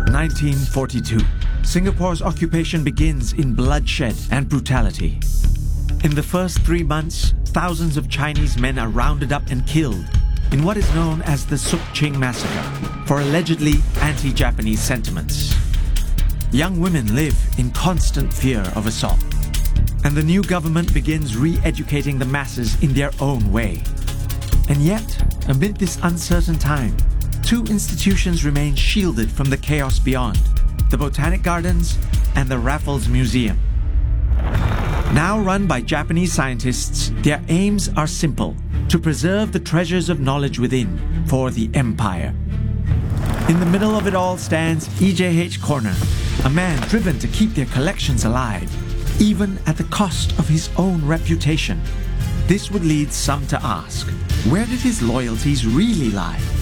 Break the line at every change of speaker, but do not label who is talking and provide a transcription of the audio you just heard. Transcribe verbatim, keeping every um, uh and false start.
nineteen forty-two. Singapore's occupation begins in bloodshed and brutality. In the first three months, thousands of Chinese men are rounded up and killed in what is known as the Suk Ching Massacre for allegedly anti-Japanese sentiments. Young women live in constant fear of assault, and the new government begins re-educating the masses in their own way. And yet, amid this uncertain time, two institutions remain shielded from the chaos beyond: the Botanic Gardens and the Raffles Museum. Now run by Japanese scientists, their aims are simple: to preserve the treasures of knowledge within for the empire. In the middle of it all stands E J H Corner, a man driven to keep their collections alive, even at the cost of his own reputation. This would lead some to ask, where did his loyalties really lie?